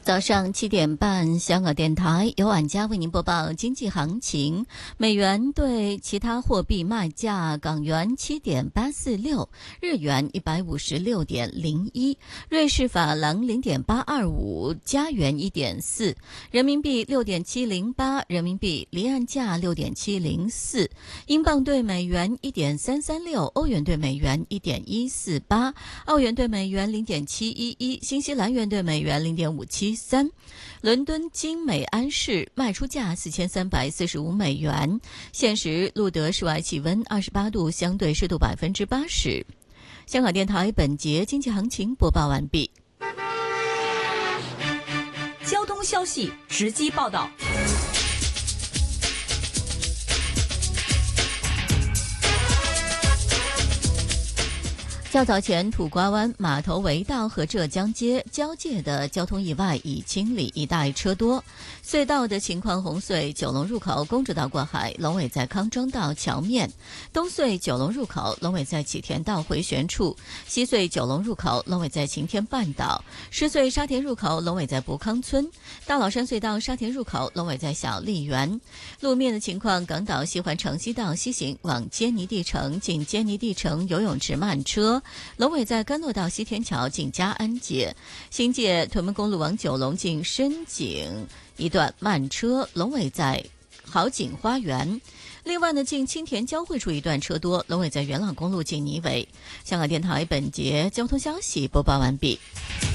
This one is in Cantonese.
早上7点半，香港电台由晚家为您播报经济行情。美元对其他货币卖价：港元7.846，日元156.01，瑞士法郎0.825，加元1.4，人民币6.708，人民币离岸价6.704，英镑对美元1.336，欧元对美元1.148，澳元对美元0.711，新西兰元对美元0.573。伦敦金美安士卖出价4345美元，现时录得室外气温28度，相对湿度80%。香港电台本节经济行情播报完毕。 交通消息直击报道。 较早前，土瓜湾码头围道和浙江街交界的交通意外已清理，一带车多。隧道的情况：红隧九龙入口公主道过海，龙尾在康庄道桥面；东隧九龙入口龙尾在启田道回旋处；西隧九龙入口龙尾在晴天半岛；狮隧沙田入口龙尾在博康村；大老山隧道沙田入口龙尾在小丽园。路面的情况：港岛西环城西道西行往坚尼地城，近坚尼地城游泳池慢车。龙尾在甘诺道西天桥近嘉安街，新界屯门公路往九龙近深井一段慢车，龙尾在好景花园。另外呢，近青田交汇处一段车多，龙尾在元朗公路近泥围。香港电台本节交通消息播报完毕。